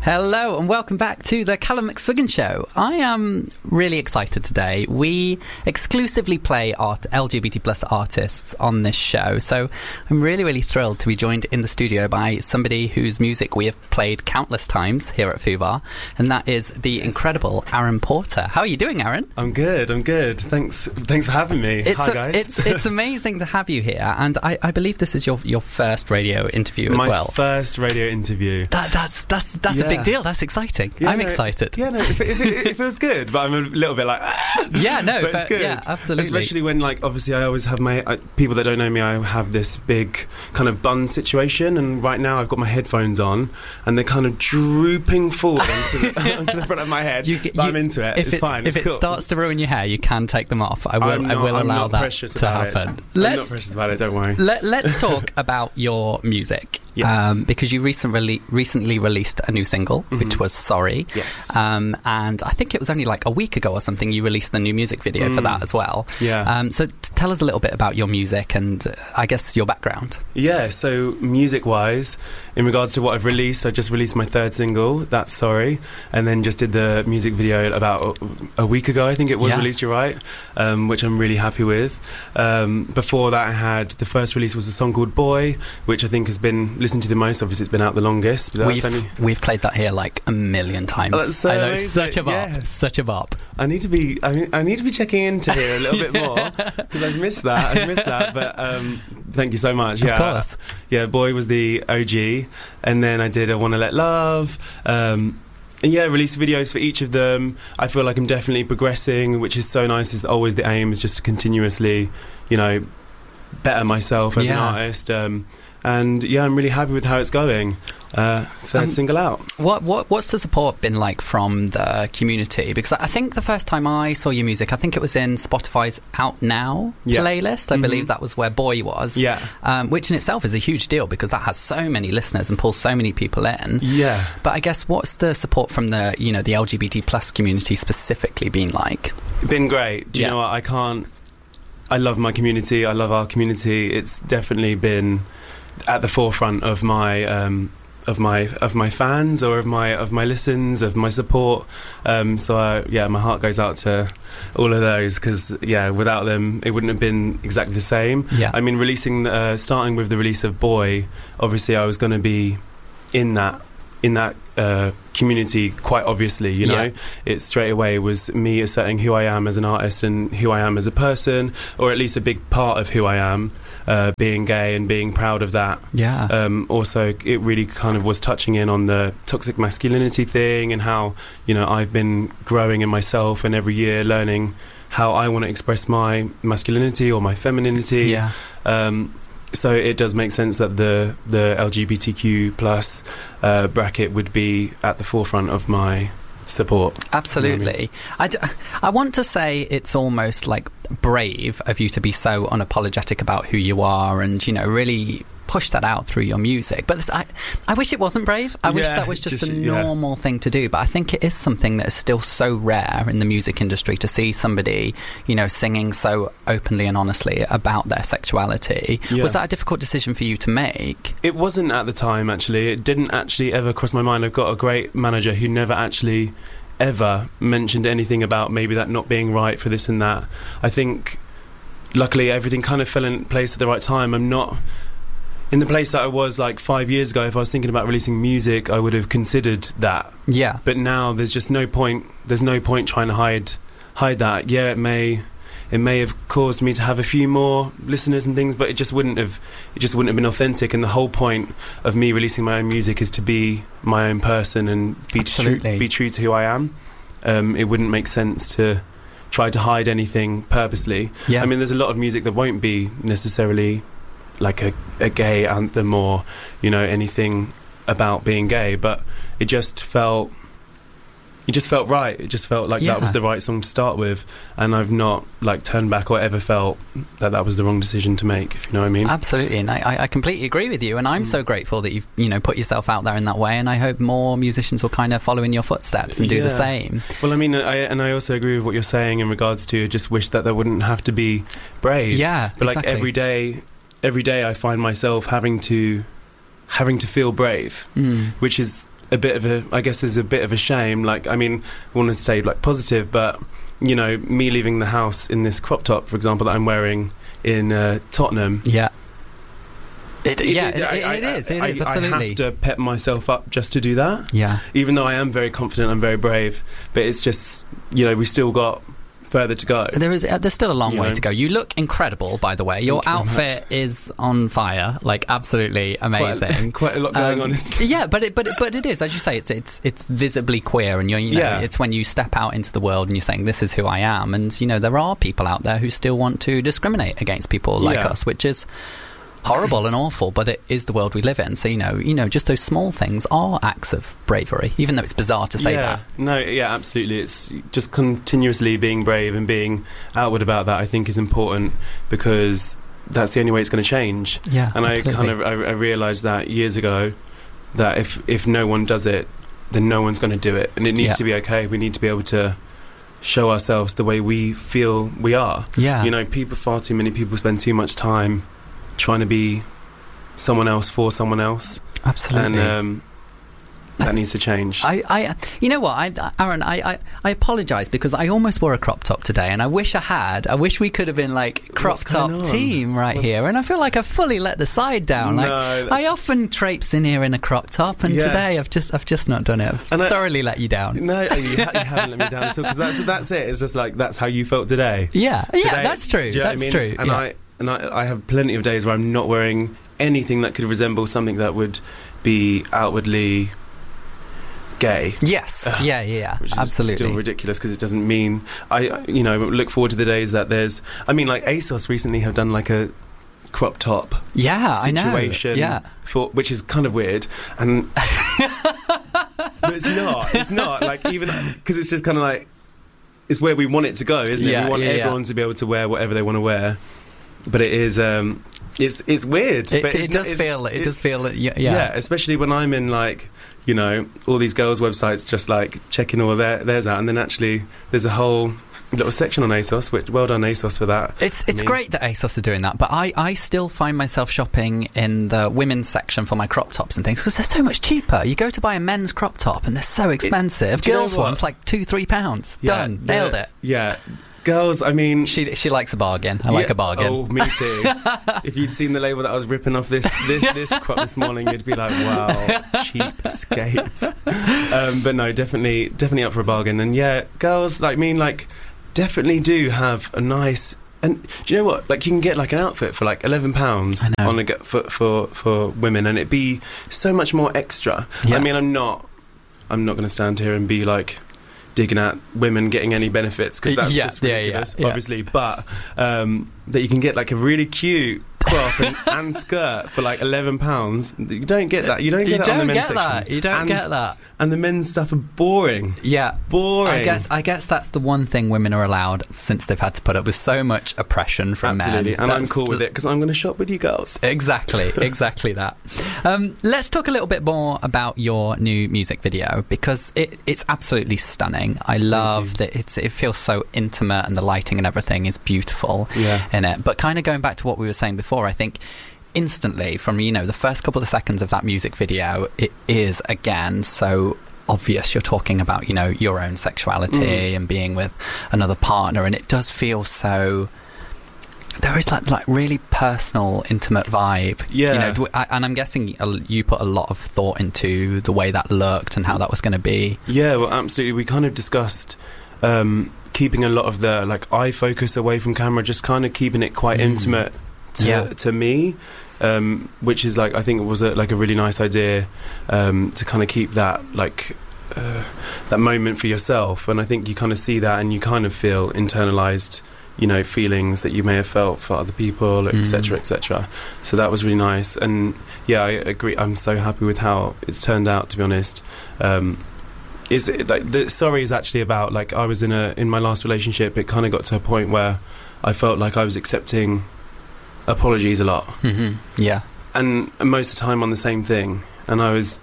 Hello and welcome back to the Callum McSwiggan Show. I am really excited today. We exclusively play LGBT plus artists on this show, so I'm really thrilled to be joined in the studio by somebody whose music we have played countless times here at Fubar, and that is the incredible Aaron Porter. How are you doing, Aaron? I'm good. Thanks for having me. Hi guys. It's amazing to have you here, and I believe this is your first radio interview as well. My first radio interview. That's a big deal. That's exciting. I'm excited. Yeah, no, it feels good, but I'm a little bit like, yeah, no, but it's good. Yeah, absolutely. Especially when, like, obviously I always have people that don't know me, I have this big kind of bun situation, and right now I've got my headphones on, and they're kind of drooping forward onto the front of my head. I'm into it. It's fine. If it starts to ruin your hair, you can take them off. I will allow that to happen. I'm not precious about it. Don't worry. Let's talk about your music. Yes. Because you recently released a new single, which was Sorry. Yes. And I think it was only like a week ago or something you released the new music video for that as well. Yeah. So tell us a little bit about your music and I guess your background. Yeah, so music-wise, in regards to what I've released, I just released my third single, That's Sorry, and then just did the music video about a week ago, I think it was released, you're right, which I'm really happy with. Before that, the first release was a song called Boy, which I think has been listened to the most. Obviously, it's been out the longest. But we've played that here like a million times. That's so I know, amazing. Such a bop. I need to be checking into here a little bit more because I've missed that. But thank you so much. Of course. Yeah, Boy was the OG, and then I did I Wanna Let Love. And release videos for each of them. I feel like I'm definitely progressing, which is so nice. Is always the aim is just to continuously, better myself as an artist. And I'm really happy with how it's going. Third single out. What's the support been like from the community? Because I think the first time I saw your music, I think it was in Spotify's Out Now playlist. I believe that was where Boy was. Yeah. Which in itself is a huge deal because that has so many listeners and pulls so many people in. Yeah. But I guess what's the support from the the LGBT plus community specifically been like? Been great. Do you know what? I love my community. I love our community. It's definitely been at the forefront of my fans or of my listens, of my support. So my heart goes out to all of those because without them it wouldn't have been exactly the same. I mean, starting with the release of Boy, obviously I was going to be in that community quite obviously, it straight away was me asserting who I am as an artist and who I am as a person, or at least a big part of who I am, being gay and being proud of that. Also it really kind of was touching in on the toxic masculinity thing and how I've been growing in myself and every year learning how I want to express my masculinity or my femininity. So it does make sense that the LGBTQ plus bracket would be at the forefront of my support. Absolutely. I want to say it's almost like brave of you to be so unapologetic about who you are and really push that out through your music. But I wish it wasn't brave. I wish that was just a normal thing to do. But I think it is something that is still so rare in the music industry to see somebody, singing so openly and honestly about their sexuality. Was that a difficult decision for you to make? It wasn't at the time, actually. It didn't actually ever cross my mind. I've got a great manager who never actually ever mentioned anything about maybe that not being right for this and that. I think, luckily, everything kind of fell in place at the right time. I'm not in the place that I was like 5 years ago. If I was thinking about releasing music, I would have considered that. But now there's just no point. There's no point trying to hide that. It may have caused me to have a few more listeners and things, but it just wouldn't have been authentic. And the whole point of me releasing my own music is to be my own person and be true to who I am. It wouldn't make sense to try to hide anything purposely. I mean, there's a lot of music that won't be necessarily like a gay anthem or anything about being gay, but it just felt right. It just felt like that was the right song to start with, and I've not turned back or ever felt that was the wrong decision to make, if you know what I mean. Absolutely, and I completely agree with you, and I'm so grateful that you've put yourself out there in that way, and I hope more musicians will kind of follow in your footsteps and do the same. Well, I mean, I also agree with what you're saying in regards to just wish that there wouldn't have to be brave. But exactly. Every day I find myself having to feel brave, which is a bit of a, I guess, is a bit of a shame. Like, I mean, I want to say like positive, but you know, me leaving the house in this crop top, for example, that I'm wearing in Tottenham. Yeah. It is, absolutely. I have to pep myself up just to do that. Yeah. Even though I am very confident, I'm very brave, but it's just, you know, we've still got further to go. There's still a long way to go. You look incredible, by the way. Your outfit is on fire, like absolutely amazing. Quite a lot going on. Yeah, but it is, as you say, it's visibly queer, and it's when you step out into the world and you're saying, this is who I am, and you know there are people out there who still want to discriminate against people like us, which is horrible and awful, but it is the world we live in. So you know, just those small things are acts of bravery, even though it's bizarre to say that. No, yeah, absolutely. It's just continuously being brave and being outward about that, I think, is important, because that's the only way it's going to change. Yeah, and absolutely. I realised that years ago, that if no one does it, then no one's going to do it, and it needs to be okay. We need to be able to show ourselves the way we feel we are. Yeah, you know, far too many people spend too much time trying to be someone else for someone else. Absolutely. And that needs to change. You know what, Aaron, I apologise, because I almost wore a crop top today, and I wish we could have been like crop top team here, and I feel like I've fully let the side down. Like, I often traipse in here in a crop top, and today I've just not done it. I've thoroughly let you down. No, you haven't let me down at all, because that's it. It's just like, that's how you felt today. Yeah, that's true. Do you know what I mean? True. And I have plenty of days where I'm not wearing anything that could resemble something that would be outwardly gay. Yes. Yeah. Which is absolutely still ridiculous, because it doesn't mean I look forward to the days that there's. I mean, like ASOS recently have done like a crop top. Yeah, situation. I know. Yeah. Which is kind of weird, and but it's not like, even because it's just kind of like, it's where we want it to go, isn't it? We want everyone to be able to wear whatever they want to wear. But it is, it's weird. It does feel, yeah, especially when I'm in, like, you know, all these girls' websites, just like checking all theirs out, and then actually there's a whole little section on ASOS, which, well done ASOS for that. It's great that ASOS are doing that, but I still find myself shopping in the women's section for my crop tops and things, because they're so much cheaper. You go to buy a men's crop top and they're so expensive. Girls' one's like £2-3. Done. Nailed it. Yeah. Girls, I mean, she likes a bargain. I like a bargain. Oh, me too. If you'd seen the label that I was ripping off this crop this morning, you'd be like, wow, cheapskate. But no, definitely up for a bargain. And yeah, girls, definitely do have a nice. And do you know what? Like, you can get like an outfit for like £11 on for women, and it'd be so much more extra. Yeah. I mean, I'm not going to stand here and be like digging at women getting any benefits, because that's just ridiculous, obviously. But that you can get like a really cute crop and skirt for like £11. You don't get that. You don't get that on the men's section. You don't get that. And the men's stuff are boring. Yeah, boring. I guess that's the one thing women are allowed, since they've had to put up with so much oppression from men. Absolutely, and I'm cool with it, because I'm going to shop with you girls. Exactly that. Let's talk a little bit more about your new music video, because it's absolutely stunning. I love that it feels so intimate, and the lighting and everything is beautiful in it. But kind of going back to what we were saying before, I think instantly from the first couple of seconds of that music video, it is again so obvious you're talking about your own sexuality and being with another partner, and it does feel so. There is like really personal, intimate vibe. Yeah, and I'm guessing you put a lot of thought into the way that looked and how that was going to be. Yeah, well, absolutely. We kind of discussed keeping a lot of the like eye focus away from camera, just kind of keeping it quite intimate to me, which is like, I think it was a really nice idea to kind of keep that like that moment for yourself, and I think you kind of see that and you kind of feel internalized feelings that you may have felt for other people, etc., etc. So that was really nice, and yeah, I agree. I'm so happy with how it's turned out, to be honest. Is it like the sorry is actually about, like, I was in my last relationship, it kind of got to a point where I felt like I was accepting apologies a lot. Yeah, and most of the time on the same thing, and I was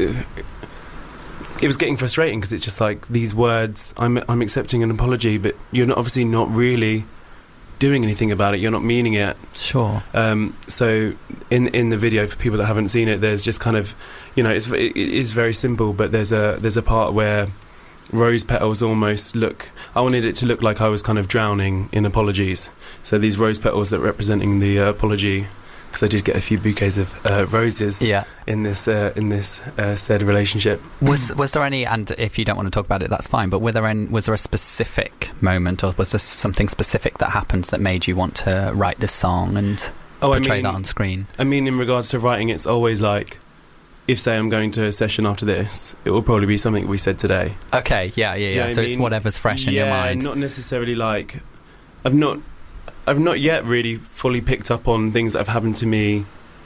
it was getting frustrating, because it's just like, these words, I'm accepting an apology, but you're obviously not really doing anything about it. You're not meaning it. Sure. So in the video, for people that haven't seen it, there's just kind of, you know, it is very simple, but there's a part where rose petals almost look, I wanted it to look like I was kind of drowning in apologies. So these rose petals that representing the apology, because I did get a few bouquets of roses in this said relationship. Was there any, and if you don't want to talk about it, that's fine, but was there a specific moment, or was there something specific that happened that made you want to write this song and portray that on screen? I mean, in regards to writing, it's always like, if, say, I'm going to a session after this, it will probably be something we said today. Okay, yeah. So it's whatever's fresh in your mind. Yeah, not necessarily like... I've not yet really fully picked up on things that have happened to me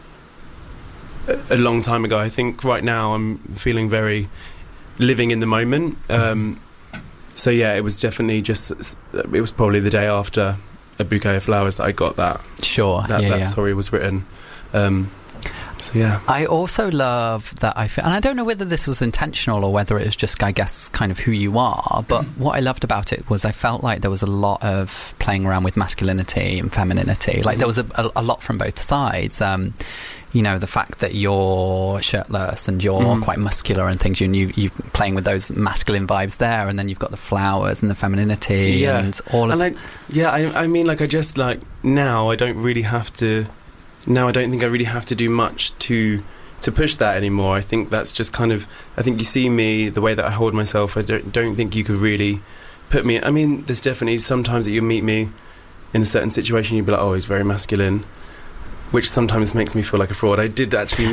a long time ago. I think right now I'm feeling very living in the moment. So yeah, it was definitely just... It was probably the day after a bouquet of flowers that I got that. Sure, that story was written. So yeah. I also love that and I don't know whether this was intentional or whether it was just, I guess, kind of who you are, but what I loved about it was I felt like there was a lot of playing around with masculinity and femininity. Like there was a lot from both sides. You know, the fact that you're shirtless and you're quite muscular and things, you playing with those masculine vibes there, and then you've got the flowers and the femininity and all of... I mean, like, I just, like, now I don't think I really have to do much to push that anymore. I think that's just kind of... I think you see me, the way that I hold myself, I don't think you could really put me... I mean, there's definitely sometimes that you meet me in a certain situation, you'd be like, oh, he's very masculine, which sometimes makes me feel like a fraud. I did actually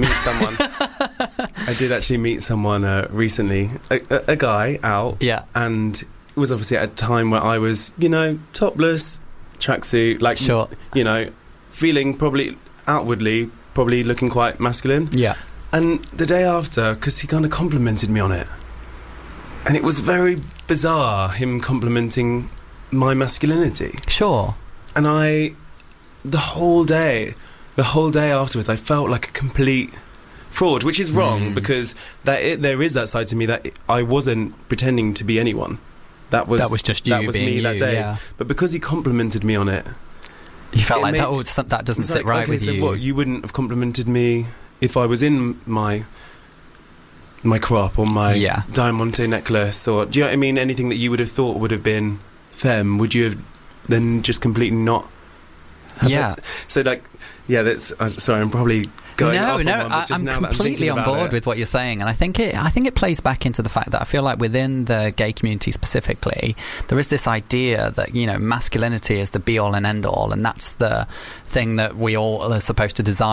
meet someone recently, a guy out, and it was obviously at a time where I was, you know, topless, tracksuit, like, sure. You know, feeling probably... outwardly probably looking quite masculine, and the day after, because he kind of complimented me on it, and it was very bizarre, him complimenting my masculinity, and the whole day afterwards I felt like a complete fraud, which is wrong, because there is that side to me that I wasn't pretending to be anyone. That was just you, that was being me that day, but because he complimented me on it, you felt like that doesn't sit right with you. What, you wouldn't have complimented me if I was in my crop or my diamante necklace, or do you know what I mean? Anything that you would have thought would have been femme, would you have then just completely not? Have it? So like, that's. Sorry, I'm probably going off on one, but I'm completely on board with what you're saying, and I think it plays back into the fact that I feel like within the gay community specifically, there is this idea that, you know, masculinity is the be all and end all, and that's the thing that we all are supposed to desire